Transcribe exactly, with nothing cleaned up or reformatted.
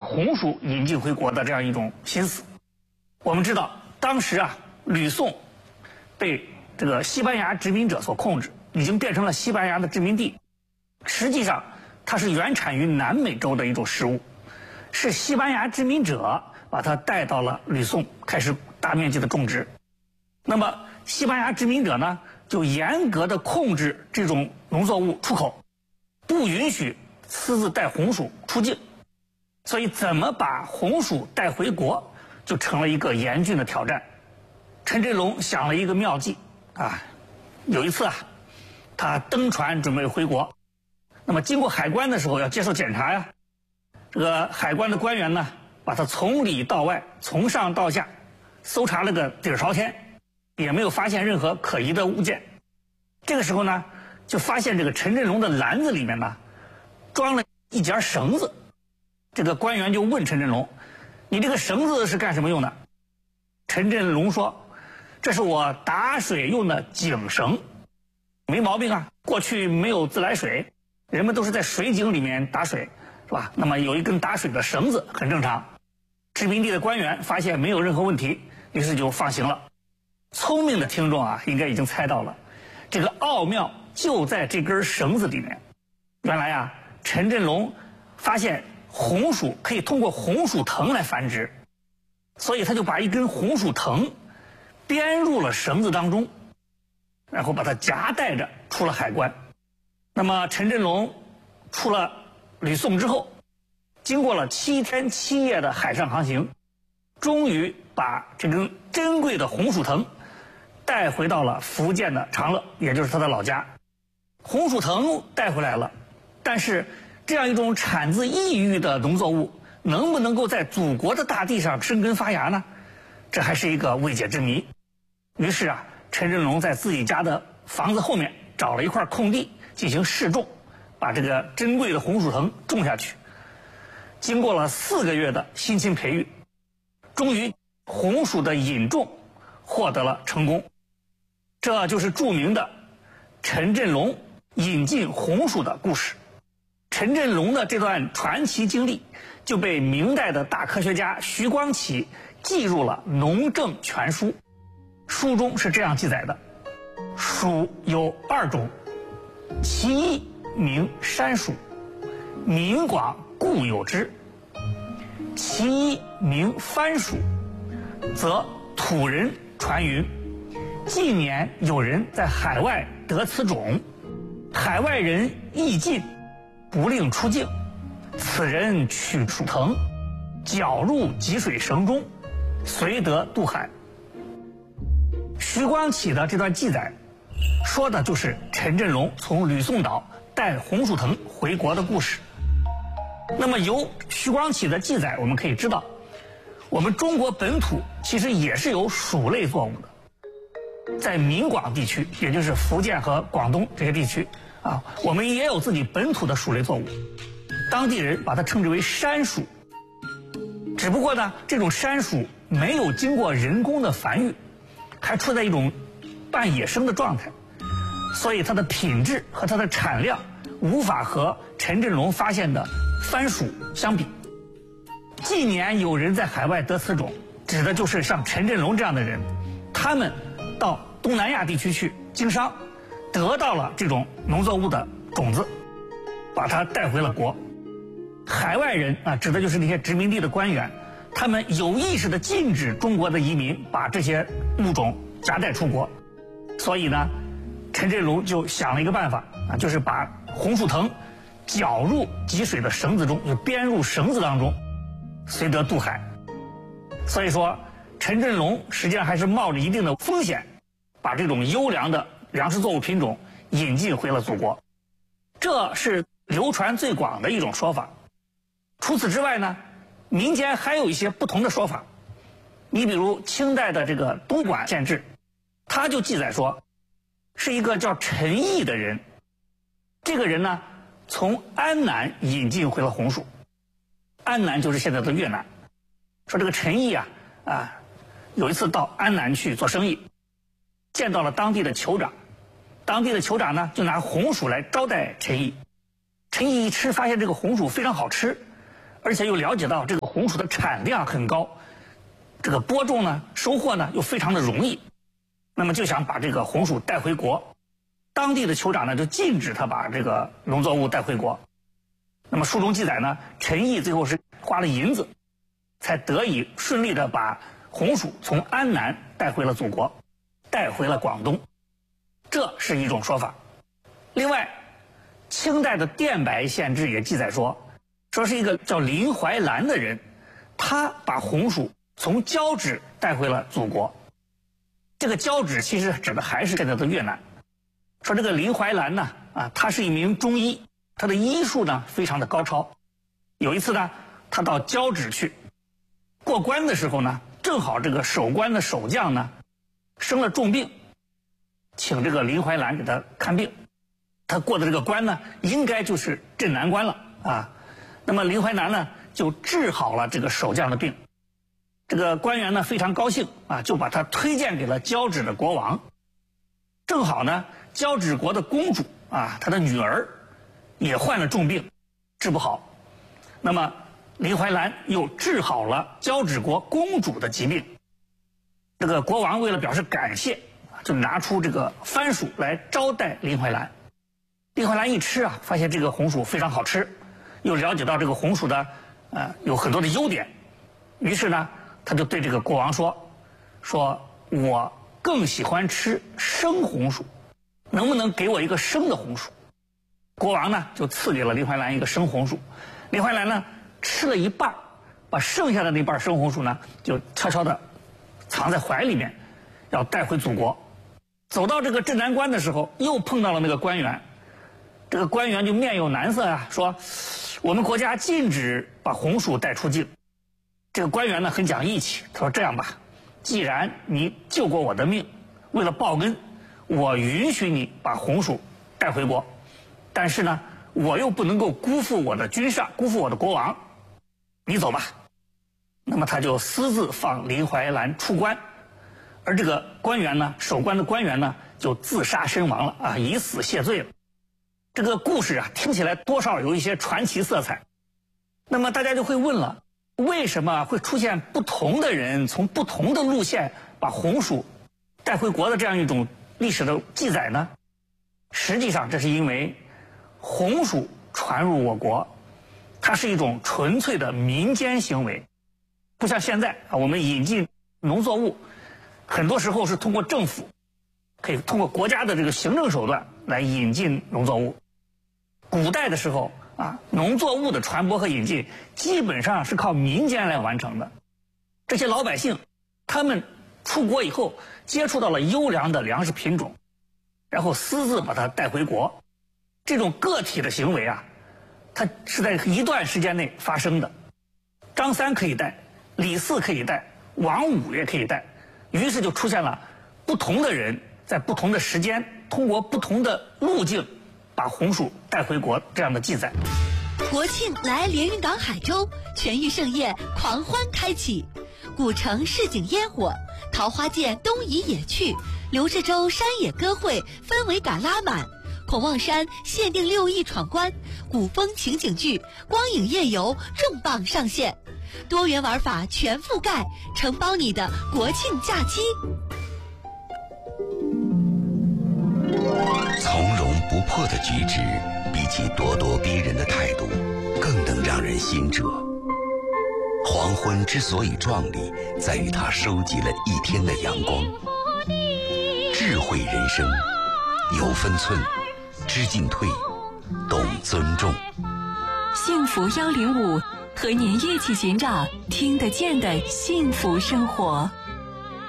红薯引进回国的这样一种心思。我们知道，当时啊，吕宋被这个西班牙殖民者所控制，已经变成了西班牙的殖民地。实际上，它是原产于南美洲的一种食物，是西班牙殖民者把它带到了吕宋，开始大面积的种植。那么，西班牙殖民者呢，就严格的控制这种农作物出口，不允许私自带红薯出境。所以，怎么把红薯带回国，就成了一个严峻的挑战。陈振龙想了一个妙计啊，有一次啊，他登船准备回国，那么经过海关的时候要接受检查呀。这个海关的官员呢，把他从里到外、从上到下搜查了个底儿朝天，也没有发现任何可疑的物件。这个时候呢，就发现这个陈振龙的篮子里面呢，装了一截绳子。这个官员就问陈振龙：“你这个绳子是干什么用的？”陈振龙说：“这是我打水用的井绳。”没毛病啊，过去没有自来水，人们都是在水井里面打水，是吧？那么有一根打水的绳子很正常。殖民地的官员发现没有任何问题，于是就放行了。聪明的听众啊，应该已经猜到了，这个奥妙就在这根绳子里面。原来啊，陈振龙发现红薯可以通过红薯藤来繁殖，所以他就把一根红薯藤编入了绳子当中，然后把它夹带着出了海关。那么陈振龙出了吕宋之后，经过了七天七夜的海上航行，终于把这根珍贵的红薯藤带回到了福建的长乐，也就是他的老家。红薯藤带回来了，但是这样一种产自异域的农作物，能不能够在祖国的大地上生根发芽呢？这还是一个未解之谜。于是啊，陈振龙在自己家的房子后面找了一块空地进行试种，把这个珍贵的红薯藤种下去。经过了四个月的辛勤培育，终于红薯的引种获得了成功。这就是著名的陈振龙引进红薯的故事。陈振龙的这段传奇经历就被明代的大科学家徐光启记入了《农政全书》。书中是这样记载的：薯有二种，其一名山薯，民广固有之；其一名番薯，则土人传云，近年有人在海外得此种，海外人亦进，不令出境，此人取薯藤，绞入汲水绳中，随得渡海。徐光启的这段记载，说的就是陈振龙从吕宋岛带红薯藤回国的故事。那么由徐光启的记载，我们可以知道，我们中国本土其实也是有薯类作物的。在闽广地区，也就是福建和广东这些地区啊，我们也有自己本土的薯类作物，当地人把它称之为山薯。只不过呢，这种山薯没有经过人工的繁育，还处在一种半野生的状态，所以它的品质和它的产量无法和陈振龙发现的番薯相比。近年有人在海外得此种，指的就是像陈振龙这样的人，他们到东南亚地区去经商，得到了这种农作物的种子，把它带回了国。海外人啊，指的就是那些殖民地的官员，他们有意识地禁止中国的移民把这些物种夹带出国。所以呢，陈振龙就想了一个办法啊，就是把红薯藤绞入汲水的绳子中，就编入绳子当中，随得渡海。所以说，陈振龙实际上还是冒着一定的风险，把这种优良的粮食作物品种引进回了祖国。这是流传最广的一种说法。除此之外呢，民间还有一些不同的说法。你比如清代的这个《东莞县志》，他就记载说，是一个叫陈毅的人，这个人呢从安南引进回了红薯。安南就是现在的越南。说这个陈毅啊啊，有一次到安南去做生意，见到了当地的酋长，当地的酋长呢就拿红薯来招待陈毅。陈毅一吃，发现这个红薯非常好吃，而且又了解到这个红薯的产量很高，这个播种呢、收获呢又非常的容易，那么就想把这个红薯带回国。当地的酋长呢就禁止他把这个农作物带回国。那么书中记载呢，陈毅最后是花了银子，才得以顺利的把红薯从安南带回了祖国，带回了广东。这是一种说法。另外，清代的《电白县志》也记载说，说是一个叫林怀兰的人，他把红薯从交趾带回了祖国。这个交趾其实指的还是现在的越南。说这个林怀兰呢，啊，他是一名中医，他的医术呢非常的高超。有一次呢，他到交趾去过关的时候呢，正好这个守关的守将呢生了重病，请这个林怀兰给他看病。他过的这个关呢，应该就是镇南关了啊。那么林怀兰呢就治好了这个守将的病。这个官员呢非常高兴啊，就把他推荐给了交趾的国王。正好呢，交趾国的公主啊，她的女儿也患了重病，治不好。那么林怀兰又治好了交趾国公主的疾病。这个国王为了表示感谢，就拿出这个番薯来招待林怀兰。林怀兰一吃啊，发现这个红薯非常好吃，又了解到这个红薯的呃有很多的优点，于是呢，他就对这个国王说：“说我更喜欢吃生红薯，能不能给我一个生的红薯？”国王呢就赐给了林怀兰一个生红薯。林怀兰呢吃了一半，把剩下的那半生红薯呢就悄悄的藏在怀里面，要带回祖国。走到这个镇南关的时候，又碰到了那个官员。这个官员就面有难色啊，说我们国家禁止把红薯带出境。这个官员呢很讲义气，他说这样吧，既然你救过我的命，为了报恩，我允许你把红薯带回国，但是呢，我又不能够辜负我的君上，辜负我的国王，你走吧。那么他就私自放林怀兰出关，而这个官员呢，守关的官员呢，就自杀身亡了啊，以死谢罪了。这个故事啊，听起来多少有一些传奇色彩。那么大家就会问了，为什么会出现不同的人从不同的路线把红薯带回国的这样一种历史的记载呢？实际上，这是因为红薯传入我国，它是一种纯粹的民间行为，不像现在啊，我们引进农作物，很多时候是通过政府，可以通过国家的这个行政手段来引进农作物。古代的时候啊，农作物的传播和引进基本上是靠民间来完成的。这些老百姓，他们出国以后接触到了优良的粮食品种，然后私自把它带回国。这种个体的行为啊，它是在一段时间内发生的。张三可以带，李四可以带，王五也可以带，于是就出现了不同的人在不同的时间，通过不同的路径把红薯带回国这样的记载。 国庆来连云港海州，全域盛宴狂欢开启，古城市井烟火，桃花涧东移野趣，刘志洲山野歌会氛围感拉满，孔望山限定六亿闯关，古风情景剧光影夜游重磅上线，多元玩法全覆盖，承包你的国庆假期。 从容不迫的举止，比起咄咄逼人的态度，更能让人心折。黄昏之所以壮丽，在于它收集了一天的阳光。智慧人生，有分寸，知进退，懂尊重。 幸福幺零五和您一起寻找听得见的幸福生活。